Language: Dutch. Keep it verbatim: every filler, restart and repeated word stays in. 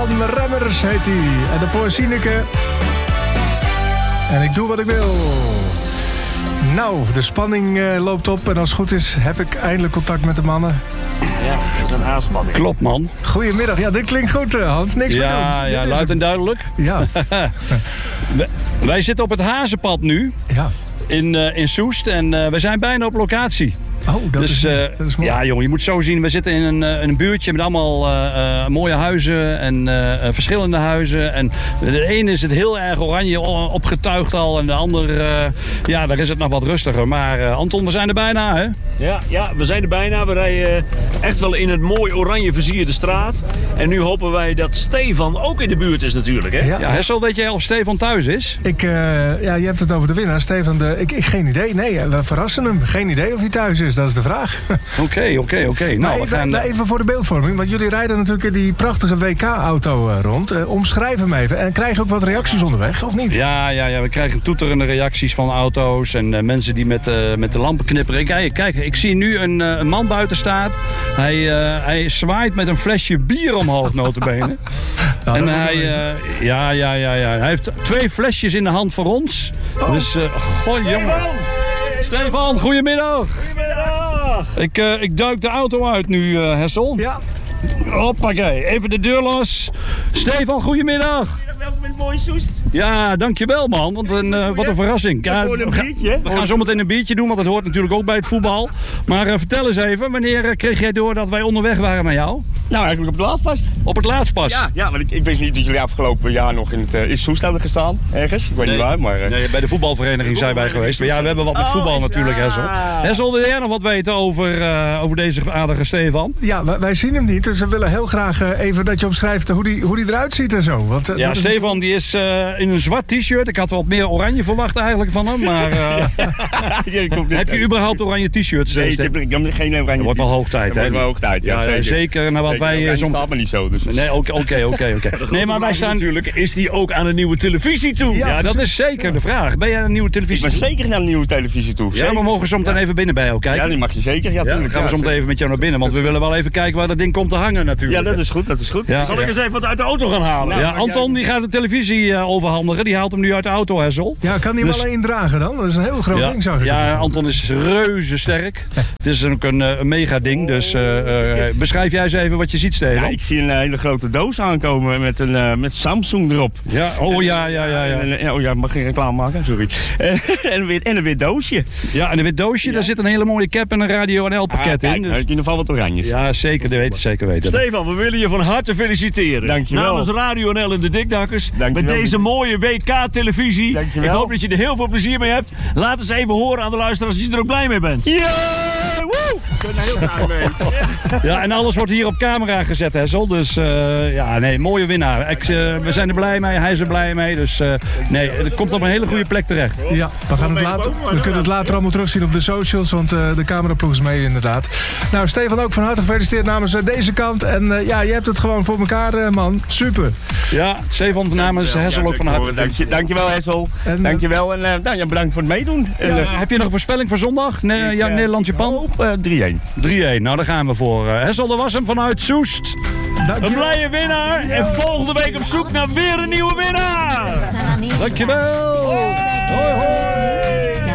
Stefan Remmers heet hij. En daarvoor Sineke. En ik doe wat ik wil. Nou, de spanning uh, loopt op. En als het goed is, heb ik eindelijk contact met de mannen. Ja, dat is een haarspanning. Klopt, man. Goedemiddag. Ja, dit klinkt goed, uh, Hans. Niks meer doen. Ja, ja, luid en duidelijk. Ja. wij, wij zitten op het Hazenpad nu. Ja. In, uh, in Soest. En uh, we zijn bijna op locatie. Oh, dat, dus, is, uh, dat is mooi. Ja, jongen, je moet zo zien. We zitten in een, uh, een buurtje met allemaal uh, uh, mooie huizen en uh, uh, verschillende huizen. En de ene is het heel erg oranje opgetuigd al. En de ander, uh, ja, daar is het nog wat rustiger. Maar uh, Anton, we zijn er bijna, hè? Ja, ja, we zijn er bijna. We rijden echt wel in het mooi oranje versierde straat. En nu hopen wij dat Stefan ook in de buurt is natuurlijk, hè? Ja, ja Hessel, weet jij of Stefan thuis is? Ik, uh, ja, je hebt het over de winnaar, Stefan. De, ik, ik, geen idee. Nee, we verrassen hem. Geen idee of hij thuis is. Dat is de vraag. Oké, oké, oké. Nou, we gaan... Even voor de beeldvorming. Want jullie rijden natuurlijk in die prachtige W K-auto rond. Uh, omschrijf hem even. En krijg je ook wat reacties onderweg, of niet? Ja, ja, ja, we krijgen toeterende reacties van auto's. En uh, mensen die met, uh, met de lampen knipperen. Kijk, kijk, ik zie nu een, uh, een man buiten staat. Hij, uh, hij zwaait met een flesje bier omhoog, notabene. Nou, en hij, uh, ja, ja, ja, ja. Hij heeft twee flesjes in de hand voor ons. Oh. Dus, uh, goh, jongen. Stefan, goedemiddag. Goedemiddag. Ik, uh, ik duik de auto uit nu, uh, Hessel. Ja. Hoppakee, even de deur los. Stefan, goedemiddag. Welkom in het mooie Soest. Ja, dankjewel man, want een, uh, wat een verrassing. Ja, een we, ga, we gaan zo meteen een biertje doen, want dat hoort natuurlijk ook bij het voetbal. Maar uh, vertel eens even, wanneer uh, kreeg jij door dat wij onderweg waren naar jou? Nou, eigenlijk op het laatst pas. Op het laatst pas? Ja, ja, want ik, ik wist niet dat jullie afgelopen jaar nog in het uh, in Soest hadden gestaan. Ergens, ik weet nee, niet waar, maar... Uh... Nee, bij de voetbalvereniging de zijn wij geweest. Maar ja, we hebben wat met oh, voetbal natuurlijk, ja. Hessel. Hessel, wil jij nog wat weten over, uh, over deze aardige Stefan? Ja, wij, wij zien hem niet, dus we willen heel graag uh, even dat je omschrijft hoe die, hoe die eruit ziet en zo. Want, uh, ja, Stefan is... die is uh, in een zwart t-shirt. Ik had wat meer oranje verwacht eigenlijk van hem, maar... Uh, ja, heb je überhaupt oranje t-shirts? Nee, ik heb, ik heb geen oranje. Het wordt wel hoog tijd, hè? Het wordt wel hoog tijd, ja. ja zeker. zeker naar wat zeker, wij... Soms staat me niet zo. Dus. Nee, oké, oké, oké. Nee, maar wij staan... Natuurlijk is die ook aan een nieuwe televisie toe. Ja, ja dat is zeker ja. de vraag. Ben jij aan een nieuwe televisie Ik ben toe? zeker naar een nieuwe televisie toe. Ja, we mogen zo meteen ja. even binnen bij jou kijken. Ja, die mag je zeker. Ja, ja, dan gaan we zo meteen even met jou naar binnen, want we willen wel even kijken waar dat ding komt te hangen natuurlijk. Ja, dat is goed, dat is goed. Ja. Zal ik eens even wat uit de auto gaan halen? Nou, ja, Anton die gaat de televisie uh, overhandigen. Die haalt hem nu uit de auto, Hessel. Ja, kan hij hem dus... alleen dragen dan? Dat is een heel groot ja, ding, zag ik. Ja, Anton is reuze sterk. Het is ook een, een mega ding, dus uh, uh, beschrijf jij eens even wat je ziet, Steven. Ja, ik zie een hele grote doos aankomen met, een, uh, met Samsung erop. Ja, oh ja, ja, ja. ja. En, en, oh ja, ik mag geen reclame maken, sorry. en, een wit, en een wit doosje. Ja, en een wit doosje, ja. Daar zit een hele mooie cap en een Radio N L pakket ah, in. Dus... in ieder geval wat oranjes. Ja, zeker, dat weten, zeker weten. Stefan, we willen je van harte feliciteren. Dankjewel. Namens Radio N L en de Dikdakkers. Dankjewel. Met deze mooie W K-televisie. Dankjewel. Ik hoop dat je er heel veel plezier mee hebt. Laat eens even horen aan de luisteraars dat je er ook blij mee bent. Ja! Woe! Ik ben er heel blij mee. Ja, en alles wordt hier op camera gezet, Hessel. Dus uh, ja, nee, mooie winnaar. Ik, uh, we zijn er blij mee, hij is er blij mee. Dus uh, nee, het komt op een hele goede plek terecht. Ja, we, gaan het later, we kunnen het later allemaal terugzien op de socials, want uh, de cameraploeg is mee inderdaad. Nou, Stefan, ook van harte gefeliciteerd namens uh, deze kant. En uh, ja, je hebt het gewoon voor elkaar, uh, man. Super. Ja, Stefan namens ja, Hessel ja, ook van harte. Dank je, dankjewel, Hessel. En, dankjewel en uh, nou, ja, bedankt voor het meedoen. Ja, uh, heb je nog een voorspelling voor zondag? Ne ja, uh, Nederland-Japan? Uh, drie-een. drie-een, nou daar gaan we voor. Uh, Hessel, dat was hem vanuit Soest. Een blije winnaar ja. En volgende week op zoek naar weer een nieuwe winnaar. Dankjewel. Hoi, hoi.